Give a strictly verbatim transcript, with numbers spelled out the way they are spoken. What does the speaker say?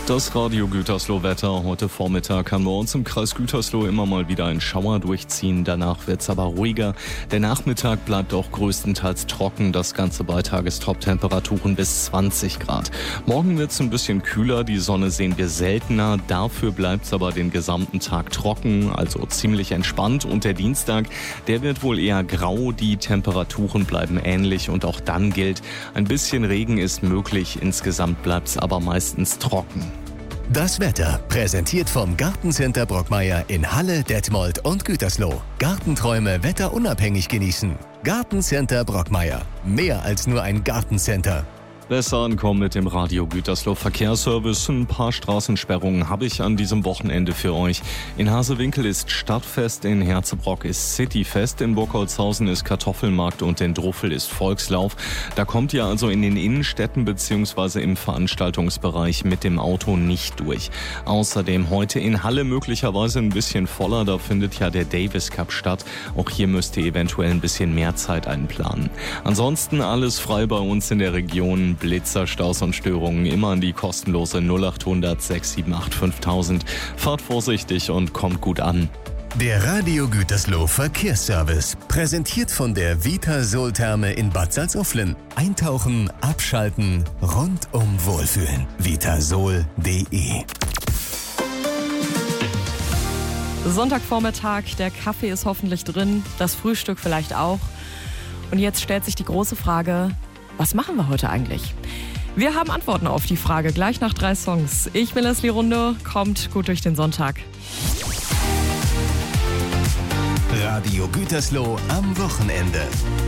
Das Radio Gütersloh-Wetter. Heute Vormittag kann bei uns im Kreis Gütersloh immer mal wieder ein Schauer durchziehen. Danach wird es aber ruhiger. Der Nachmittag bleibt auch größtenteils trocken. Das Ganze bei Tagestop-Temperaturen bis zwanzig Grad. Morgen wird es ein bisschen kühler. Die Sonne sehen wir seltener. Dafür bleibt es aber den gesamten Tag trocken, also ziemlich entspannt. Und der Dienstag, der wird wohl eher grau. Die Temperaturen bleiben ähnlich. Und auch dann gilt, ein bisschen Regen ist möglich. Insgesamt bleibt es aber meistens trocken. Das Wetter präsentiert vom Gartencenter Brockmeier in Halle, Detmold und Gütersloh. Gartenträume wetterunabhängig genießen. Gartencenter Brockmeier. Mehr als nur ein Gartencenter. Besser ankommen mit dem Radio Gütersloh Verkehrsservice. Ein paar Straßensperrungen habe ich an diesem Wochenende für euch. In Hasewinkel ist Stadtfest, in Herzebrock ist Cityfest, in Burgholzhausen ist Kartoffelmarkt und in Druffel ist Volkslauf. Da kommt ihr also in den Innenstädten bzw. im Veranstaltungsbereich mit dem Auto nicht durch. Außerdem heute in Halle möglicherweise ein bisschen voller, da findet ja der Davis Cup statt. Auch hier müsst ihr eventuell ein bisschen mehr Zeit einplanen. Ansonsten alles frei bei uns in der Region. Blitzer, Staus und Störungen immer an die kostenlose null acht hundert sechs sieben acht fünftausend. Fahrt vorsichtig und kommt gut an. Der Radio Gütersloh Verkehrsservice, präsentiert von der Vitasol-Therme in Bad Salzuflen. Eintauchen, abschalten, rundum wohlfühlen. vitasol punkt de. Sonntagvormittag, der Kaffee ist hoffentlich drin, das Frühstück vielleicht auch. Und jetzt stellt sich die große Frage: Was machen wir heute eigentlich? Wir haben Antworten auf die Frage gleich nach drei Songs. Ich bin Leslie Runde, kommt gut durch den Sonntag. Radio Gütersloh am Wochenende.